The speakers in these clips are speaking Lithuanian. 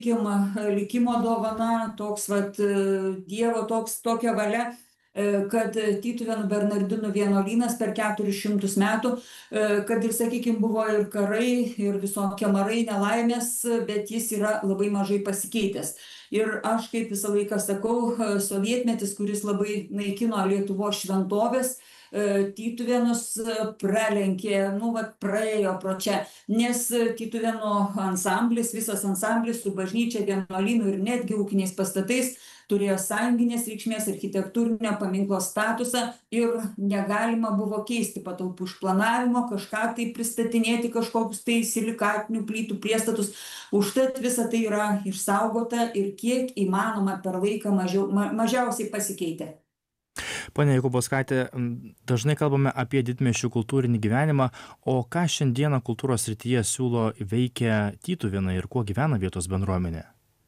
likimo dovana, toks Dievo tokia valia, kad Tytuvėnų bernardinų vienuolynas per 400 metų, kad ir, sakykime, buvo ir karai, ir visokie marai, nelaimės, bet jis yra labai mažai pasikeitęs. Ir aš, kaip visą laiką sakau, sovietmetis, kuris labai naikino Lietuvos šventovės, Tytuvėnus pralenkė, praėjo pro čia, nes Tytuvėnų ansamblis, visas ansamblis su bažnyčia, vienuolynu ir netgi ūkiniais pastatais turėjo sąjunginės reikšmės architektūrinio paminklo statusą ir negalima buvo keisti patalpų išplanavimo, kažką tai pristatinėti, kažkokius tai silikatinių plytų priestatus. Užtat visa tai yra išsaugota ir kiek įmanoma per laiką mažiausiai pasikeitė. Ponia Jakubauskaite, dažnai kalbame apie didmiesčių kultūrinį gyvenimą, o ką šiandieną kultūros srityje siūlo veikia Tytuvėnai ir kuo gyvena vietos bendruomenė?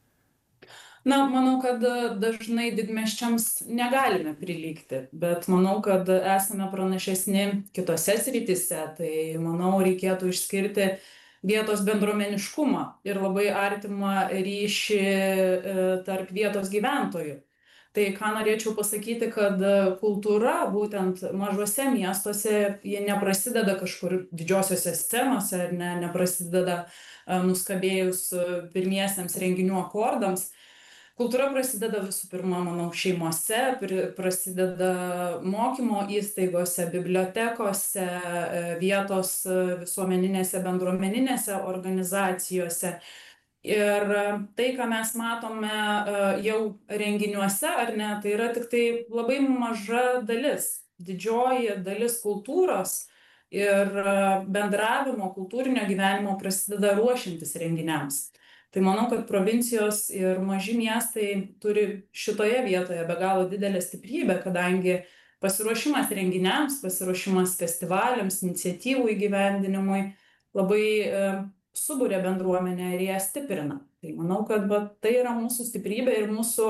Manau, kad dažnai didmiesčiams negalime prilygti, bet manau, kad esame pranašesni kitose srityse, tai manau reikėtų išskirti vietos bendruomeniškumą ir labai artimą ryšį tarp vietos gyventojų. Tai ką norėčiau pasakyti, kad kultūra būtent mažuose miestuose, jie neprasideda kažkur didžiosiose scenose, ar neprasideda nuskambėjus pirmiesiems renginių akordams. Kultūra prasideda visų pirma, manau, šeimose, prasideda mokymo įstaigose, bibliotekose, vietos visuomeninėse, bendruomeninėse organizacijose. Ir tai, ką mes matome jau renginiuose, ar ne, tai yra tik tai labai maža dalis, didžioji dalis kultūros ir bendravimo, kultūrinio gyvenimo prasideda ruošiantis renginiams. Tai manau, kad provincijos ir maži miestai turi šitoje vietoje be galo didelę stiprybę, kadangi pasiruošimas renginiams, pasiruošimas festivaliams, iniciatyvų įgyvendinimui labai suburia bendruomenę ir ją stiprina. Tai manau, kad tai yra mūsų stiprybė ir mūsų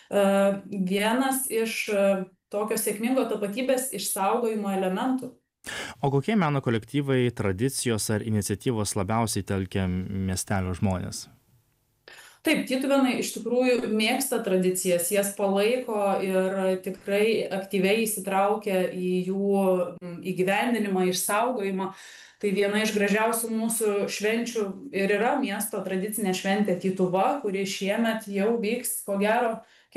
vienas iš tokio sėkmingo tapatybės išsaugojimo elementų. O kokie meno kolektyvai, tradicijos ar iniciatyvos labiausiai telkia miestelio žmonės? Taip, Tytuvėnai iš tikrųjų mėgsta tradicijas, jas palaiko ir tikrai aktyviai įsitraukia į jų įgyvendinimą, išsaugojimą. Tai viena iš gražiausių mūsų švenčių ir yra miesto tradicinė šventė Tytuva, kuri šiemet jau vyks, ko gero,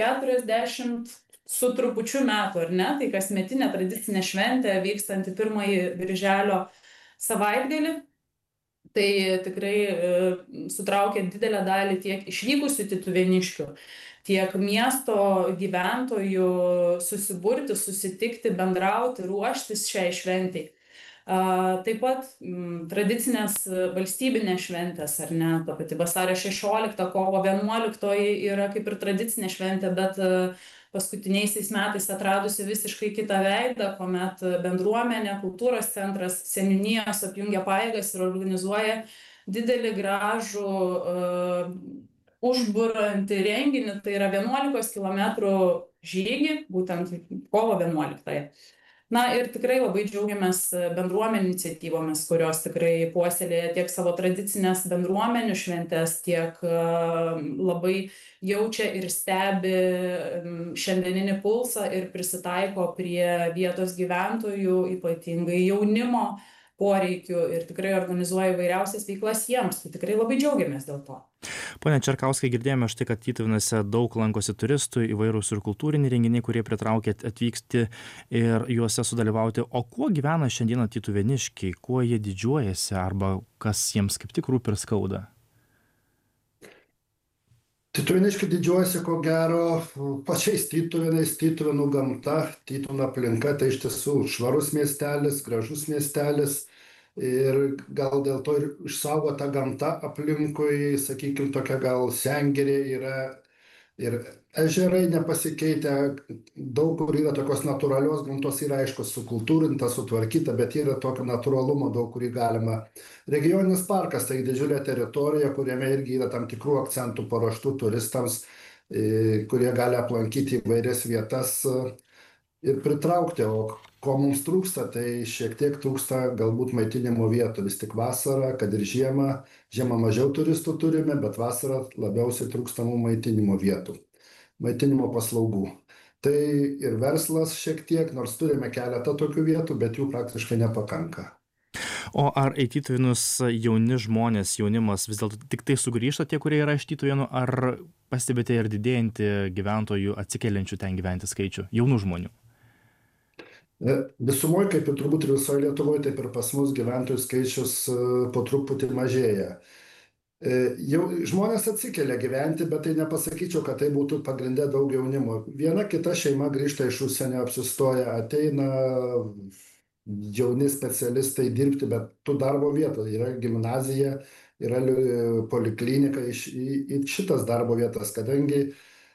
40 su trupučiu metų, ar ne? Tai kasmetinė tradicinė šventė vykstanti pirmąjį birželio savaitgalį. Tai tikrai sutraukia didelę dalį tiek išvykusių tytuvėniškių, tiek miesto gyventojų susiburti, susitikti, bendrauti, ruoštis šiai šventei. Taip pat tradicinės valstybinės šventės, ar ne, ta pati vasario 16, kovo 11 yra kaip ir tradicinė šventė, bet paskutiniaisiais metais atradusi visiškai kitą veidą, kuomet bendruomenė, kultūros centras, seniūnijos apjungia pajėgas ir organizuoja didelį gražų užburantį renginį, tai yra 11 km žygį, būtent kovo 11. Ir tikrai labai džiaugiamės bendruomenių iniciatyvomis, kurios tikrai puoselėja tiek savo tradicinės bendruomenių šventės, tiek labai jaučia ir stebi šiandieninį pulsą ir prisitaiko prie vietos gyventojų, ypatingai jaunimo poreikių ir tikrai organizuoja įvairiausias veiklas jiems. Tai tikrai labai džiaugiamės dėl to. Pone Čerkauskai, girdėjome štai, kad Tytuvėnuose daug lankosi turistų, įvairūs ir kultūriniai renginiai, kurie pritraukia atvykti ir juose sudalyvauti. O kuo gyvena šiandieną tytuvėniškiai, kuo jie didžiuojasi arba kas jiems kaip tik rūpi ir skauda? Tytuvėniškiai didžiuojasi, ko gero, pačiais Tytuvėnais, Tytuvėnų gamta, Tytuvėnų aplinka, tai iš tiesų švarus miestelis, gražus miestelis. Ir gal dėl to ir išsaugota gamta aplinkui, sakykime, tokia gal sengirė yra ir ežerai nepasikeitę, daug kur yra tokios natūralios gamtos, yra aišku sukultūrinta, sutvarkyta, bet yra tokio natūralumo daug, kurį galima. Regioninis parkas tai didžiulė teritorija, kuriame irgi yra tam tikrų akcentų paruoštų turistams, kurie gali aplankyti įvairias vietas ir pritraukti. O ko mums trūksta, tai šiek tiek trūksta galbūt maitinimo vietų. Vis tik vasarą, kad ir žiemą mažiau turistų turime, bet vasarą labiausiai trūksta mums maitinimo vietų, maitinimo paslaugų. Tai ir verslas šiek tiek, nors turime keletą tokių vietų, bet jų praktiškai nepakanka. O ar į Tytuvėnus jauni žmonės, jaunimas vis dėlto tik tai sugrįžta tie, kurie yra iš Tytuvėnų, ar pastebite ir didėjantį gyventojų atsikeliančių ten gyventi skaičių, jaunų žmonių? Visumoje, kaip ir turbūt ir visoje Lietuvoje, taip ir pas mus gyventojų skaičius po truputį mažėja. Jau žmonės atsikelia gyventi, bet tai nepasakyčiau, kad tai būtų pagrindė daug jaunimo. Viena kita šeima grįžta iš užsienio, apsistoja, ateina jauni specialistai dirbti, bet tų darbo vietų yra gimnazija, yra poliklinika, į šitas darbo vietas, kadangi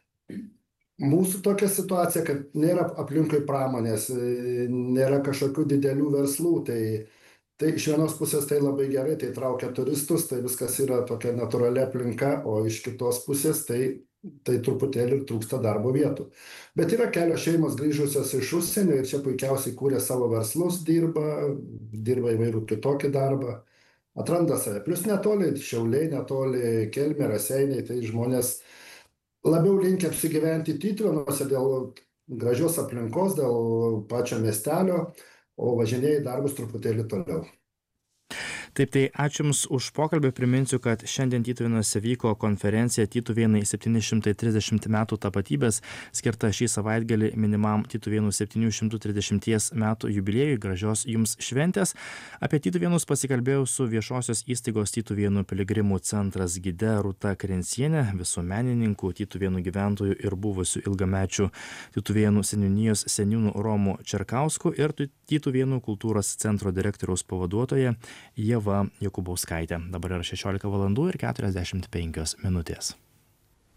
mūsų tokia situacija, kad nėra aplinkui pramonės, nėra kažkokių didelių verslų, tai iš vienos pusės tai labai gerai, tai traukia turistus, tai viskas yra tokia natūrali aplinka, o iš kitos pusės tai truputėlį trūksta darbo vietų. Bet yra kelios šeimos grįžusios iš užsienio ir čia puikiausiai kūrė savo verslus, dirba įvairių kitokį darbą, atranda save. Plius netoli Šiauliai, netoli Kelmė, Raseiniai, tai žmonės labiau linkę apsigyventi Tytuvėnuose dėl gražios aplinkos, dėl pačio miestelio, o važinėja į darbus truputėlį toliau. Taip, tai ačiū Jums už pokalbį. Priminsiu, kad šiandien Tytuvėnuose vyko konferencija Tytuvėnai 730 metų tapatybės, skirta šį savaitgalį minimam Tytuvėnų 730 metų jubiliejui. Gražios Jums šventės. Apie Tytuvėnus pasikalbėjau su viešosios įstaigos Tytuvėnų piligrimų centras gide Rūta Krencienė, visuomenininku, Tytuvėnų gyventojų ir buvusių ilgamečių Tytuvėnų seniūnijos seniūnų Romu Čerkausku ir Tytuvėnų kultūros centro direktoriaus pavaduotoja Ieva Jokubauskaitė. Dabar yra 16 valandų ir 45 minutės.